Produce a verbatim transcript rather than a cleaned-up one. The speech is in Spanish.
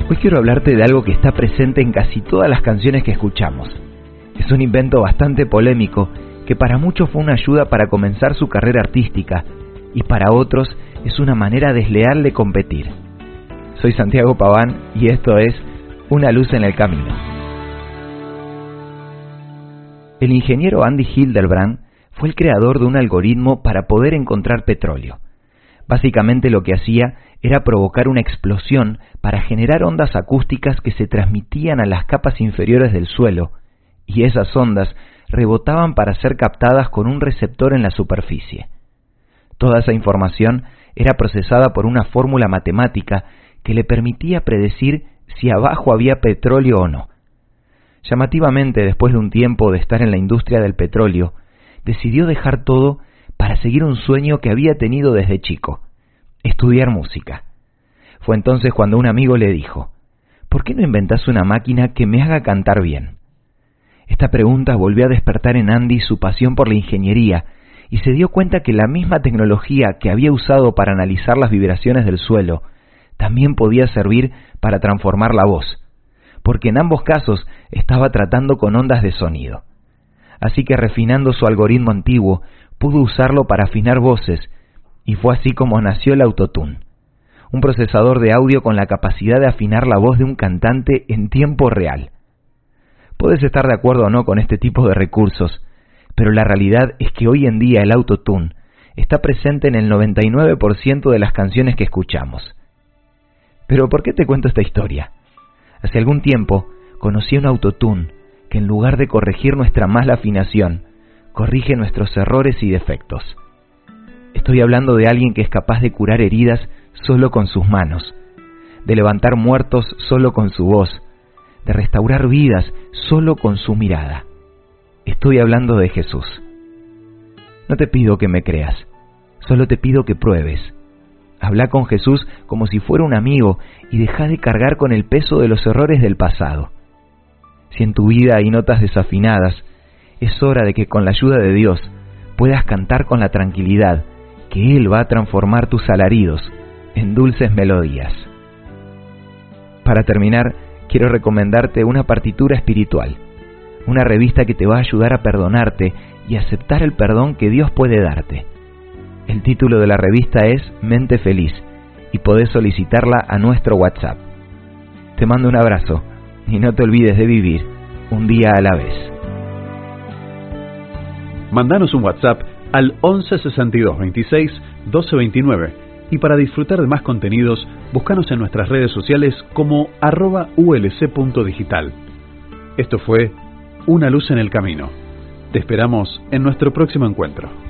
Hoy quiero hablarte de algo que está presente en casi todas las canciones que escuchamos. Es un invento bastante polémico que para muchos fue una ayuda para comenzar su carrera artística y para otros es una manera desleal de competir. Soy Santiago Paván y esto es Una luz en el camino. El ingeniero Andy Hildebrand fue el creador de un algoritmo para poder encontrar petróleo. Básicamente lo que hacía era provocar una explosión para generar ondas acústicas que se transmitían a las capas inferiores del suelo, y esas ondas rebotaban para ser captadas con un receptor en la superficie. Toda esa información era procesada por una fórmula matemática que le permitía predecir si abajo había petróleo o no. Llamativamente, después de un tiempo de estar en la industria del petróleo, decidió dejar todo para seguir un sueño que había tenido desde chico: estudiar música. Fue entonces cuando un amigo le dijo: ¿por qué no inventás una máquina que me haga cantar bien? Esta pregunta volvió a despertar en Andy su pasión por la ingeniería y se dio cuenta que la misma tecnología que había usado para analizar las vibraciones del suelo también podía servir para transformar la voz, porque en ambos casos estaba tratando con ondas de sonido. Así que, refinando su algoritmo antiguo, pudo usarlo para afinar voces, y fue así como nació el autotune, un procesador de audio con la capacidad de afinar la voz de un cantante en tiempo real. Puedes estar de acuerdo o no con este tipo de recursos, pero la realidad es que hoy en día el autotune está presente en el noventa y nueve por ciento de las canciones que escuchamos. Pero ¿por qué te cuento esta historia? Hace algún tiempo conocí un autotune que, en lugar de corregir nuestra mala afinación, corrige nuestros errores y defectos. Estoy hablando de alguien que es capaz de curar heridas solo con sus manos, de levantar muertos solo con su voz, de restaurar vidas solo con su mirada. Estoy hablando de Jesús. No te pido que me creas, solo te pido que pruebes. Habla con Jesús como si fuera un amigo y deja de cargar con el peso de los errores del pasado. Si en tu vida hay notas desafinadas, es hora de que con la ayuda de Dios puedas cantar con la tranquilidad que Él va a transformar tus alaridos en dulces melodías. Para terminar, quiero recomendarte una partitura espiritual, una revista que te va a ayudar a perdonarte y aceptar el perdón que Dios puede darte. El título de la revista es Mente Feliz y podés solicitarla a nuestro WhatsApp. Te mando un abrazo y no te olvides de vivir un día a la vez. Mandanos un WhatsApp al once sesenta y dos veintiséis doce veintinueve y para disfrutar de más contenidos, búscanos en nuestras redes sociales como arroba ulc.digital. Esto fue Una luz en el camino. Te esperamos en nuestro próximo encuentro.